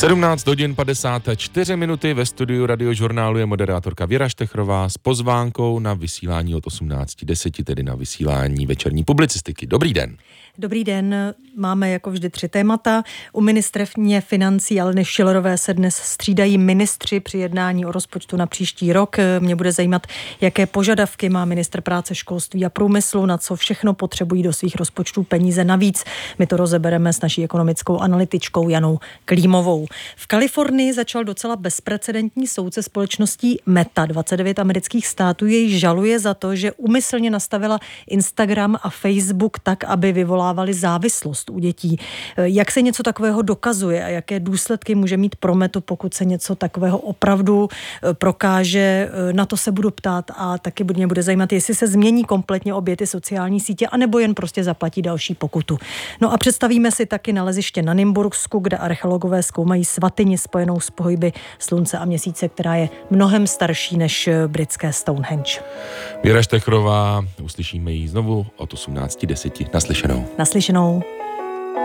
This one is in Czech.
17 hodin 54 minuty ve studiu Radiožurnálu je moderátorka Věra Štechrová s pozvánkou na vysílání od 18:10, tedy na vysílání večerní publicistiky. Dobrý den. Dobrý den, máme jako vždy 3 témata. U ministryně financí Aleny Schillerové se dnes střídají ministři při jednání o rozpočtu na příští rok. Mě bude zajímat, jaké požadavky má ministr práce, školství a průmyslu, na co všechno potřebují do svých rozpočtů peníze navíc. My to rozebereme s naší ekonomickou analytičkou Janou Klímovou. V Kalifornii začal docela bezprecedentní soud se společností Meta. 29 amerických států jej žaluje za to, že úmyslně nastavila Instagram a Facebook tak, aby vyvolávali závislost u dětí. Jak se něco takového dokazuje a jaké důsledky může mít pro Metu, pokud se něco takového opravdu prokáže? Na to se budu ptát a taky mě bude zajímat, jestli se změní kompletně obě ty sociální sítě, anebo jen prostě zaplatí další pokutu. No a představíme si taky naleziště na Nymbursku, kde archeologové zkoumají svatyni spojenou s pohyby slunce a měsíce, která je mnohem starší než britské Stonehenge. Věra Štechrová, uslyšíme ji znovu od 18:10. Naslyšenou. Naslyšenou.